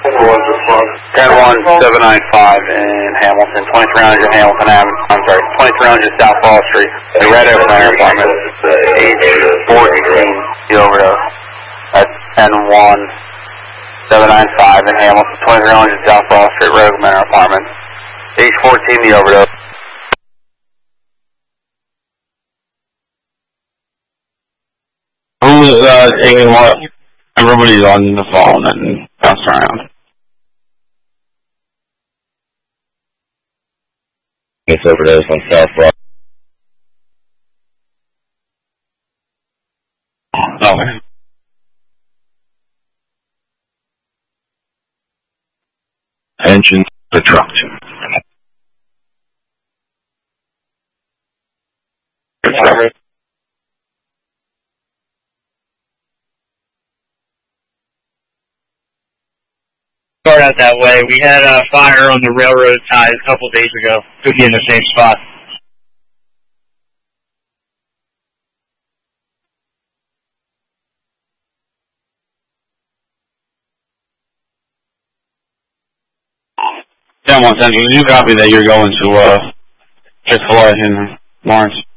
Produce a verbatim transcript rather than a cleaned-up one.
ten one seven nine five in Hamilton, twenty-three hundred Hamilton Avenue, I'm sorry, twenty-three hundred South Wall Street, the Red Oak Manor apartment, age fourteen, the overdose. That's ten one seven nine five in Hamilton, twenty-three hundred South Wall Street, Red Oak Manor apartment, age fourteen, the overdose. Who's uh, taking what? Everybody's on the phone and bounce around. It's overdose on South Broad. Okay. Engine the truck. Start out that way. We had a fire on the railroad ties a couple days ago. Could be in the same spot. ten one Central, did you copy that you're going to uh, Chick-fil-A in Lawrence?